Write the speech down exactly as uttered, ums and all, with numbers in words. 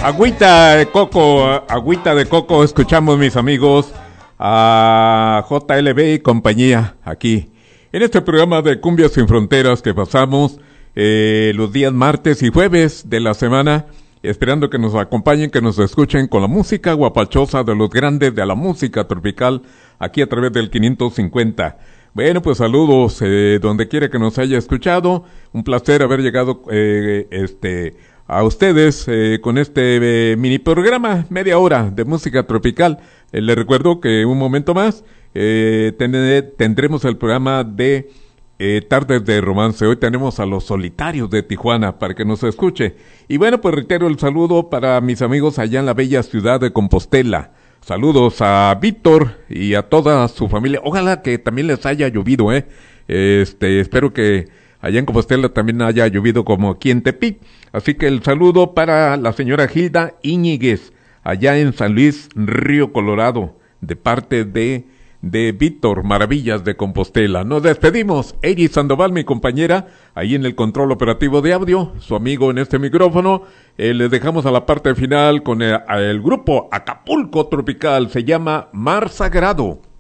Agüita de coco, agüita de coco, escuchamos mis amigos a J L B y compañía aquí en este programa de Cumbias Sin Fronteras que pasamos eh, los días martes y jueves de la semana, esperando que nos acompañen, que nos escuchen con la música guapachosa de los grandes de la música tropical aquí a través del quinientos cincuenta. Bueno, pues saludos eh, donde quiera que nos haya escuchado, un placer haber llegado eh, este a ustedes eh, con este eh, mini programa, media hora de música tropical. Eh, les recuerdo que un momento más eh, ten, tendremos el programa de eh, Tardes de Romance. Hoy tenemos a los Solitarios de Tijuana para que nos escuche. Y bueno, pues reitero el saludo para mis amigos allá en la bella ciudad de Compostela. Saludos a Víctor y a toda su familia. Ojalá que también les haya llovido, eh. Este, espero que allá en Compostela también haya llovido como aquí en Tepic. Así que el saludo para la señora Gilda Íñiguez, allá en San Luis, Río Colorado, de parte de, de Víctor Maravillas de Compostela. Nos despedimos. Eri Sandoval, mi compañera, ahí en el control operativo de audio, su amigo en este micrófono. Eh, les dejamos a la parte final con el, el grupo Acapulco Tropical, se llama Mar Sagrado.